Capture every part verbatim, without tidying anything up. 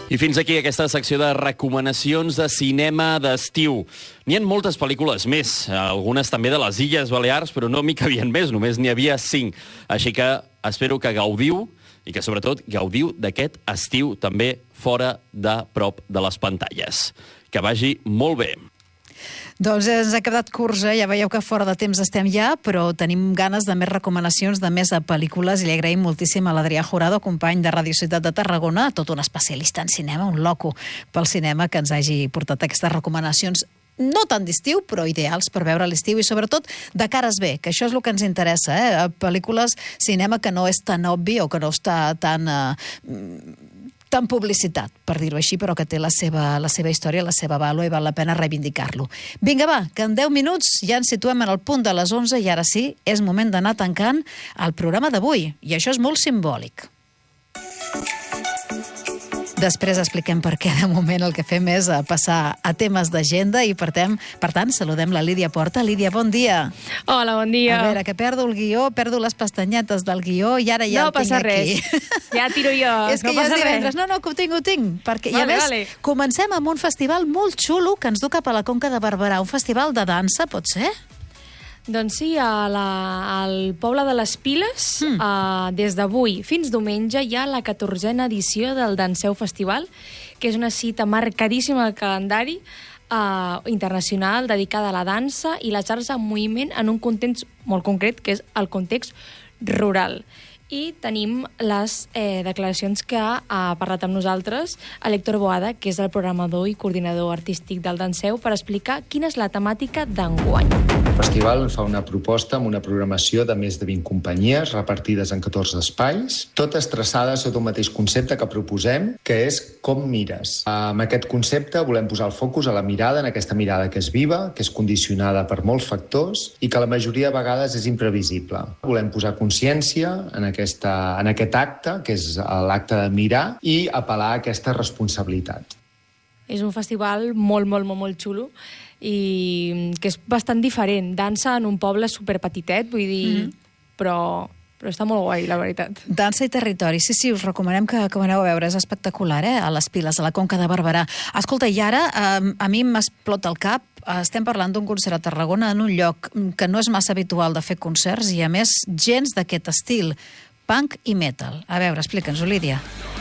I fins aquí aquesta secció de recomanacions de cinema d'estiu. N'hi ha moltes pel·lícules més, algunes també de les Illes Balears, però no m'hi cabien més, només n'hi havia cinc. Així que espero que gaudiu i que sobretot gaudiu d'aquest estiu també fora de prop de les pantalles. Que vagi molt bé. Doncs ens ha quedat curts, eh? Ja veieu que fora de temps estem ja, però tenim ganes de més recomanacions, de més pel·lícules, i li agraïm moltíssim a l'Adrià Jurado, company de Radio Ciutat de Tarragona, tot un especialista en cinema, un loco pel cinema, que ens hagi portat aquestes recomanacions no tan d'estiu, però ideals per veure l'estiu i sobretot de cares bé, que això és el que ens interessa, eh? Pel·lícules, cinema que no és tan obvi o que no està tan... Eh, tan publicitat, per dir-ho així, però que té la seva, la seva història, la seva vàlua i val la pena reivindicar-lo. Vinga, va, que en deu minuts ja ens situem en el punt de les onze i ara sí, és moment d'anar tancant el programa d'avui. I això és molt simbòlic. Després expliquem per què de moment el que fem és passar a temes d'agenda i per tant, per tant saludem la Lídia Porta. Lídia, bon dia. Hola, bon dia. A veure, que perdo el guió, perdo les pestanyetes del guió i ara ja no el tinc aquí. No passa res, ja tiro jo, és que no ja passa és divendres. res. No, no, que ho tinc, ho tinc. Perquè, vale, I a més, vale. comencem amb un festival molt xulo que ens du cap a la Conca de Barberà. Un festival de dansa, pot ser? Doncs sí, a la, al poble de les Piles, mm. uh, des d'avui fins diumenge, hi ha la catorzena edició del Danseu Festival, que és una cita marcadíssima al calendari uh, internacional dedicada a la dansa i la xarxa en moviment en un context molt concret, que és el context rural. I tenim les eh, declaracions que ha parlat amb nosaltres l'Héctor Boada, que és el programador i coordinador artístic del Danseu, per explicar quina és la temàtica d'enguany. El festival fa una proposta amb una programació de més de vint companyies repartides en catorze espais, totes traçades sota un mateix concepte que proposem, que és com mires. Amb aquest concepte volem posar el focus a la mirada, en aquesta mirada que és viva, que és condicionada per molts factors i que la majoria de vegades és imprevisible. Volem posar consciència en, aquesta, en aquest acte, que és l'acte de mirar, i apel·lar a aquesta responsabilitat. És un festival molt, molt, molt, molt xulo i que és bastant diferent. Dansa en un poble superpetitet, vull dir, mm. però, però està molt guai, la veritat. Dansa i territori, sí, sí, us recomanem que, que aneu a veure, és espectacular, eh? A les Piles, a la Conca de Barberà. Escolta, i ara, eh, a mi m'explota el cap, estem parlant d'un concert a Tarragona en un lloc que no és massa habitual de fer concerts i, a més, gens d'aquest estil, punk i metal. A veure, explica'ns-ho, Lídia.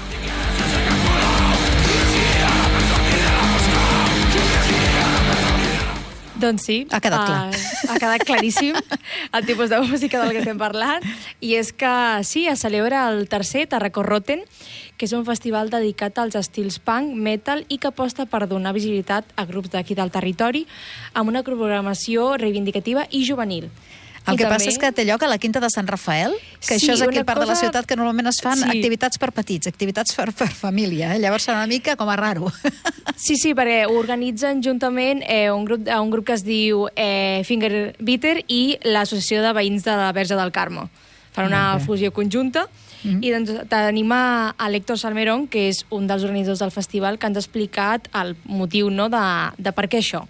Doncs sí. Ha quedat clar. Uh, ha quedat claríssim el tipus de música del que estem parlant. I és que sí, es celebra el tercer Tarraco Rotten, que és un festival dedicat als estils punk, metal i que aposta per donar visibilitat a grups d'aquí del territori amb una programació reivindicativa i juvenil. El I que també... passa és que té lloc a la Quinta de Sant Rafael, que sí, això és aquí una part cosa... de la ciutat que normalment es fan sí. activitats per petits, activitats per, per família. Eh? Llavors serà una mica com a raro. Sí, sí, perquè ho organitzen juntament eh, un, grup, un grup que es diu eh, Finger Bitter i l'Associació de Veïns de la Verge del Carme. Fan una okay. fusió conjunta. Mm-hmm. I doncs tenim a, a l'Héctor Salmerón, que és un dels organitzadors del festival, que ens ha explicat el motiu, no, de, de per què això.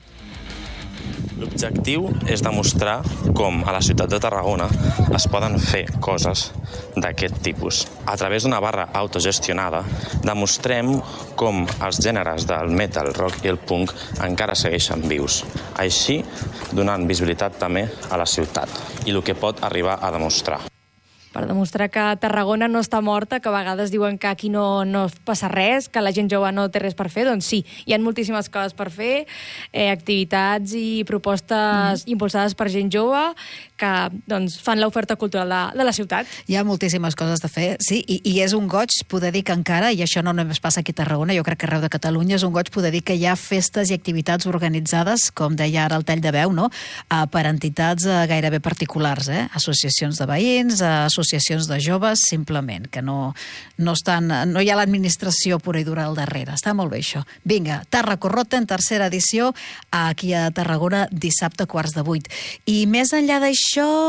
L'objectiu és demostrar com a la ciutat de Tarragona es poden fer coses d'aquest tipus. A través d'una barra autogestionada demostrem com els gèneres del metal, rock i el punk encara segueixen vius. Així, donant visibilitat també a la ciutat i el que pot arribar a demostrar. Per demostrar que Tarragona no està morta, que a vegades diuen que aquí no, no passa res, que la gent jove no té res per fer, doncs sí, hi ha moltíssimes coses per fer, eh, activitats i propostes mm. impulsades per gent jove que doncs, fan l'oferta cultural de, de la ciutat. Hi ha moltíssimes coses de fer, sí, i, i és un goig poder dir que encara, i això no només passa aquí a Tarragona, jo crec que arreu de Catalunya, és un goig poder dir que hi ha festes i activitats organitzades, com deia ara el tall de veu, no? Uh, per entitats uh, gairebé particulars, eh? Associacions de veïns, uh, associacions de joves, simplement, que no, no, estan, no hi ha l'administració pura i dura al darrere. Està molt bé, això. Vinga, Tarraco Rotten, tercera edició, aquí a Tarragona, dissabte, quarts de vuit. I més enllà d'això,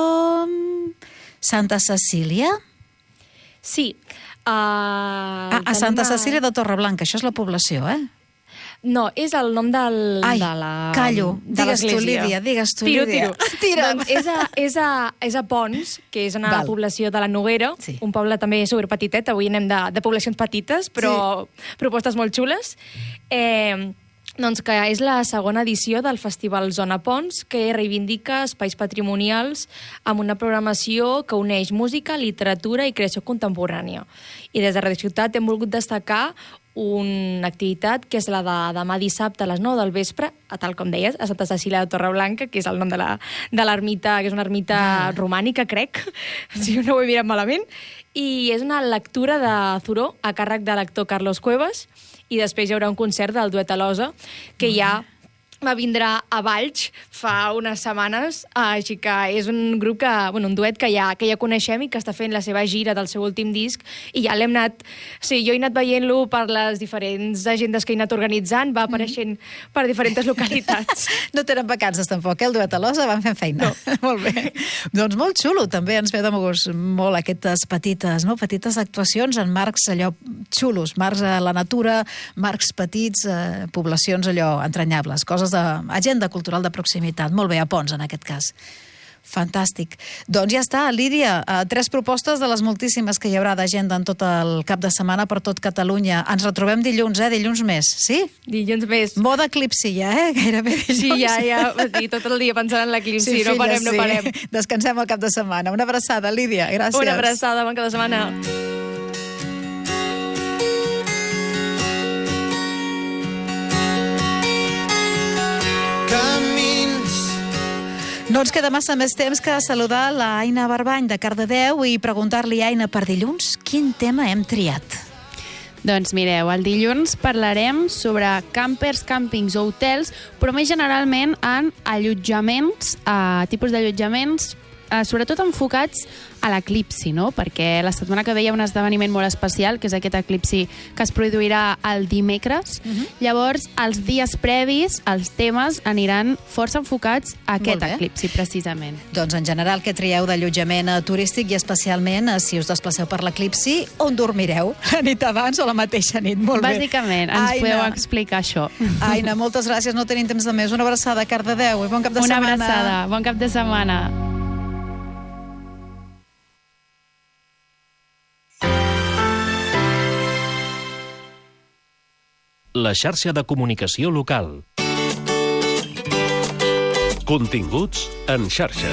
Santa Cecília? Sí. Uh, a, a Santa Cecília de Torreblanca, això és la població, eh? No, és el nom del, Ai, de la callo. de Digues tu, l'església. Lídia, digues tu, tiro, Lídia. Tiro, Tira. Doncs és a, és, a, és a Pons, que és una Val. població de la Noguera, Sí. un poble també superpetitet, avui anem de, de poblacions petites, però sí. propostes molt xules. Eh, doncs que és la segona edició del Festival Zona Pons, que reivindica espais patrimonials amb una programació que uneix música, literatura i creació contemporània. I des de Radio Ciutat hem volgut destacar una activitat que és la de demà dissabte a les nou del vespre, a tal com deies, a Santa Cecília de Torreblanca, que és el nom de la, de l'ermita, que és una ermita ah. romànica, crec, si no ho he mirat malament, i és una lectura de Thoreau a càrrec de l'actor Carlos Cuevas, i després hi haurà un concert del duet Alosa, que ja va vindre a Valls fa unes setmanes, així que és un grup que, bueno, un duet que ja, que ja coneixem i que està fent la seva gira del seu últim disc, i ja l'hem anat, sí, jo he anat veient-lo per les diferents agendes que he anat organitzant, va apareixent mm. per diferents localitats. No tenen vacances tampoc, eh? El duet Alosa van fent feina. No. Molt bé. Doncs molt xulo, també ens ve de gust molt aquestes petites, no? petites actuacions en marcs allò xulos, marcs a la natura, marcs petits, eh, poblacions allò entranyables, coses d'agenda cultural de proximitat. Molt bé, a Pons, en aquest cas. Fantàstic. Doncs ja està, Lídia, tres propostes de les moltíssimes que hi haurà d'agenda en tot el cap de setmana per tot Catalunya. Ens retrobem dilluns, eh? Dilluns més, sí? Dilluns més. Moda eclipsi ja, eh? Gairebé dilluns. Sí, ja, ja. I tot el dia pensant en l'eclipsi. Sí, no parem, no parem. Sí. Descansem el cap de setmana. Una abraçada, Lídia. Gràcies. Una abraçada, bon cap de setmana. No ens queda massa més temps que saludar la Aina Barbany de Cardedeu i preguntar-li, Aina, per dilluns, quin tema hem triat? Doncs mireu, el dilluns parlarem sobre campers, càmpings o hotels, però més generalment en allotjaments, eh, tipus d'allotjaments, eh, sobretot enfocats a l'eclipsi, no? Perquè la setmana que ve hi ha un esdeveniment molt especial, que és aquest eclipsi que es produirà el dimecres. Uh-huh. Llavors, els dies previs, els temes aniran força enfocats a aquest eclipsi, precisament. Doncs, en general, què trieu d'allotjament turístic i especialment si us desplaceu per l'eclipsi, on dormireu? La nit abans o la mateixa nit? Molt bé. Bàsicament, ens Aina. podeu explicar això. Aina, moltes gràcies, no tenim temps de més. Una abraçada a Cardedeu i bon cap de Una setmana. Una abraçada, bon cap de setmana. La xarxa de comunicació local. Continguts en xarxa.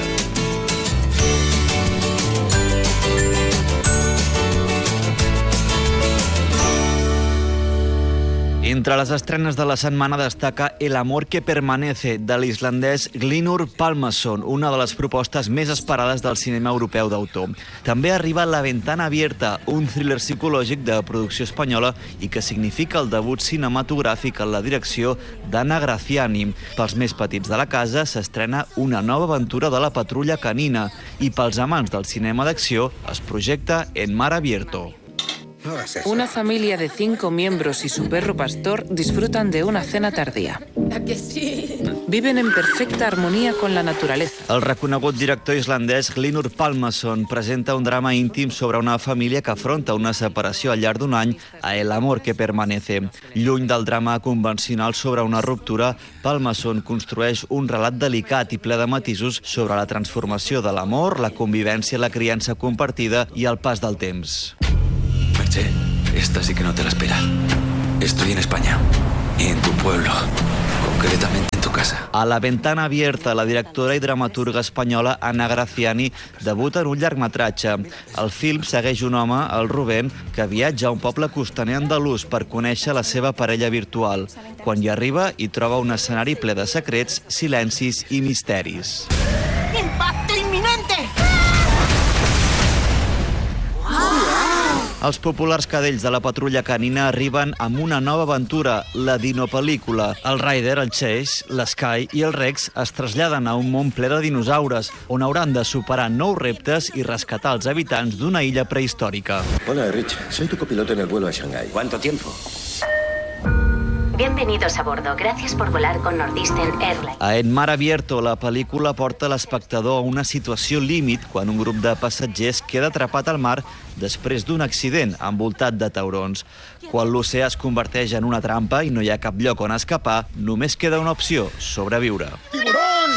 Entre les estrenes de la setmana destaca El amor que permanece, de l'islandès Hlynur Pálmason, una de les propostes més esperades del cinema europeu d'autor. També arriba La ventana abierta, un thriller psicològic de producció espanyola i que significa el debut cinematogràfic en la direcció d'Anna Graciani. Pels més petits de la casa s'estrena una nova aventura de la patrulla canina i pels amants del cinema d'acció es projecta En mar abierto. Una familia de cinco miembros y su perro pastor disfrutan de una cena tardía. Viven en perfecta armonía con la naturaleza. El reconegut director islandès Hlynur Pálmason presenta un drama íntim sobre una família que afronta una separació al llarg d'un any a El amor que permanece. Lluny del drama convencional sobre una ruptura, Pálmason construeix un relat delicat i ple de matisos sobre la transformació de l'amor, la convivència, la criança compartida i el pas del temps. Merche, esta sí que no te la esperas. Estoy en España, y en tu pueblo, concretamente en tu casa. A La ventana abierta, la directora i dramaturga espanyola Anna Graciani debuta en un llargmetratge. El film segueix un home, el Rubén, que viatja a un poble costaner andalús per conèixer la seva parella virtual. Quan hi arriba, hi troba un escenari ple de secrets, silencis i misteris. ¡Impacto inminente! Els populars cadells de la patrulla canina arriben amb una nova aventura, la dinopel·lícula. El Ryder, el Chase, l'Sky i el Rex es traslladen a un món ple de dinosaures, on hauran de superar nous reptes i rescatar els habitants d'una illa prehistòrica. Hola, Rich. Soy tu copiloto en el vuelo a Shanghái. ¿Cuánto tiempo? Bienvenidos a bordo. Gracias por volar con Northeastern Airlines. A En Mar Abierto, la pel·lícula porta l'espectador a una situació límit quan un grup de passatgers queda atrapat al mar després d'un accident envoltat de taurons. Quan l'oceà es converteix en una trampa i no hi ha cap lloc on escapar, només queda una opció: sobreviure. ¡Tiburón!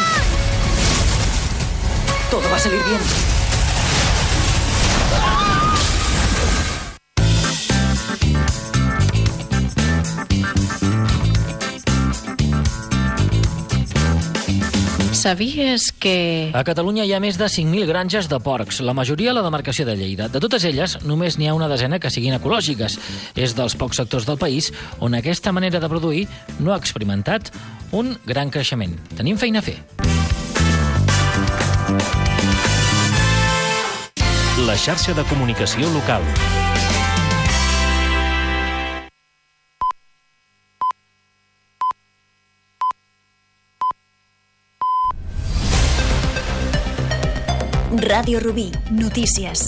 Todo va a salir bien. Sabies que... A Catalunya hi ha més de cinc mil granges de porcs, la majoria a la demarcació de Lleida. De totes elles, només n'hi ha una desena que siguin ecològiques. És dels pocs sectors del país on aquesta manera de produir no ha experimentat un gran creixement. Tenim feina a fer. La xarxa de comunicació local. Ràdio Rubí, notícies.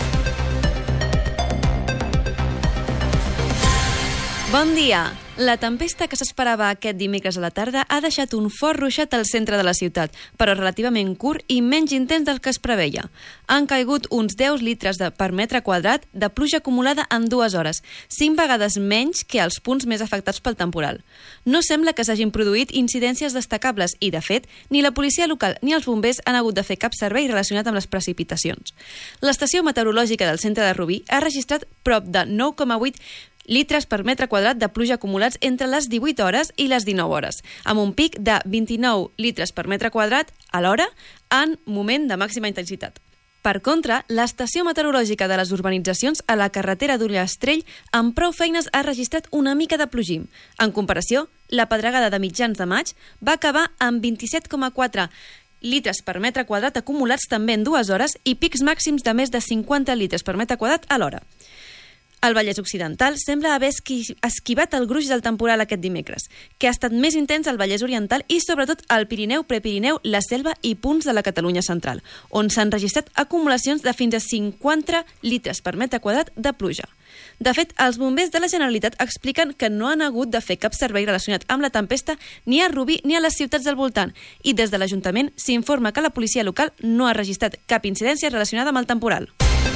Bon dia! La tempesta que s'esperava aquest dimecres a la tarda ha deixat un fort ruixat al centre de la ciutat, però relativament curt i menys intens del que es preveia. Han caigut uns deu litres de, per metre quadrat de pluja acumulada en dues hores, cinc vegades menys que els punts més afectats pel temporal. No sembla que s'hagin produït incidències destacables i, de fet, ni la policia local ni els bombers han hagut de fer cap servei relacionat amb les precipitacions. L'estació meteorològica del centre de Rubí ha registrat prop de nou coma vuit litres per metre quadrat de pluja acumulats entre les divuit hores i les dinou hores, amb un pic de vint-i-nou litres per metre quadrat a l'hora en moment de màxima intensitat. Per contra, l'estació meteorològica de les urbanitzacions a la carretera d'Ullastrell amb prou feines ha registrat una mica de plogim. En comparació, la pedregada de mitjans de maig va acabar amb vint-i-set coma quatre litres per metre quadrat acumulats també en dues hores i pics màxims de més de cinquanta litres per metre quadrat a l'hora. El Vallès Occidental sembla haver esquivat el gruix del temporal aquest dimecres, que ha estat més intens al Vallès Oriental i sobretot al Pirineu, Prepirineu, la Selva i punts de la Catalunya central, on s'han registrat acumulacions de fins a cinquanta litres per metre quadrat de pluja. De fet, els bombers de la Generalitat expliquen que no han hagut de fer cap servei relacionat amb la tempesta ni a Rubí ni a les ciutats del voltant, i des de l'Ajuntament s'informa que la policia local no ha registrat cap incidència relacionada amb el temporal.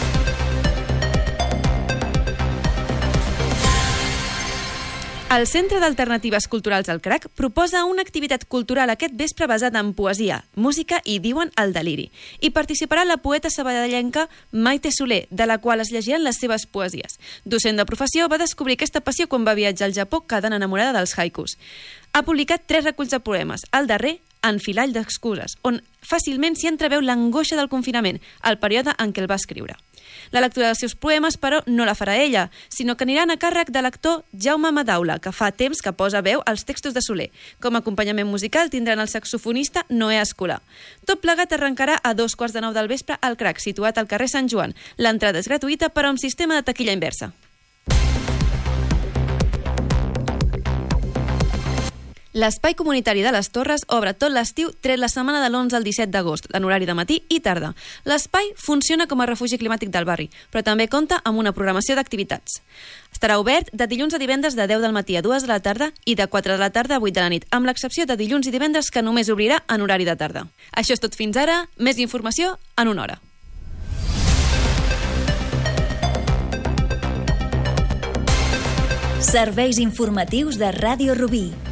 El Centre d'Alternatives Culturals al Crac proposa una activitat cultural aquest vespre basada en poesia, música i diuen el deliri. Hi participarà la poeta sabadellenca Maite Soler, de la qual es llegiran les seves poesies. Docent de professió, va descobrir aquesta passió quan va viatjar al Japó quedant enamorada dels haikus. Ha publicat tres reculls de poemes, el darrer, Enfilall d'excuses, on fàcilment s'hi entreveu l'angoixa del confinament, el període en què el va escriure. La lectura dels seus poemes, però, no la farà ella, sinó que aniran a càrrec de l'actor Jaume Madaula, que fa temps que posa veu als textos de Soler. Com a acompanyament musical tindran el saxofonista Noé Escolà. Tot plegat arrencarà a dos quarts de nou del vespre al Crac, situat al carrer Sant Joan. L'entrada és gratuïta, però amb sistema de taquilla inversa. L'Espai Comunitari de les Torres obre tot l'estiu tret la setmana de l'onze al disset d'agost, en horari de matí i tarda. L'espai funciona com a refugi climàtic del barri, però també compta amb una programació d'activitats. Estarà obert de dilluns a divendres de deu del matí a dues de la tarda i de quatre de la tarda a vuit de la nit, amb l'excepció de dilluns i divendres que només obrirà en horari de tarda. Això és tot fins ara, més informació en una hora. Serveis informatius de Ràdio Rubí.